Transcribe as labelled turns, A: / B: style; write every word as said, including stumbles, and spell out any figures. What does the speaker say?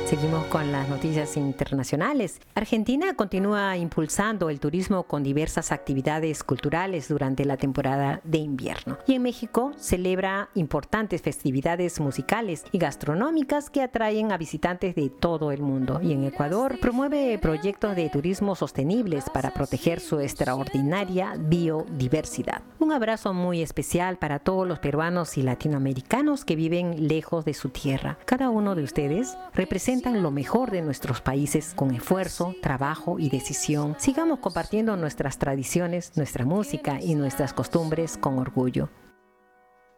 A: Seguimos con las noticias internacionales. Argentina continúa impulsando el turismo con diversas actividades culturales durante la temporada de invierno. Y en México celebra importantes festividades musicales y gastronómicas que atraen a visitantes de todo el mundo. Y en Ecuador promueve proyectos de turismo sostenibles para proteger su extraordinaria biodiversidad. Un abrazo muy especial para todos los peruanos y latinoamericanos que viven lejos de su tierra. Cada uno de ustedes representa lo mejor de nuestros países con esfuerzo, trabajo y decisión. Sigamos compartiendo nuestras tradiciones, nuestra música y nuestras costumbres con orgullo.